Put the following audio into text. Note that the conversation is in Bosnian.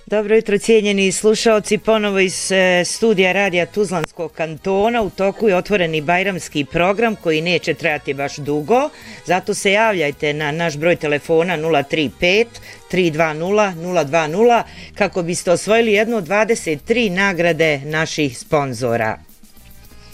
Dobro jutro, cijenjeni slušaoci, ponovo iz studija Radija Tuzlanskog kantona. U toku je otvoreni bajramski program koji neće trajati baš dugo, zato se javljajte na naš broj telefona 035 320 020 kako biste osvojili jednu od 23 nagrade naših sponzora.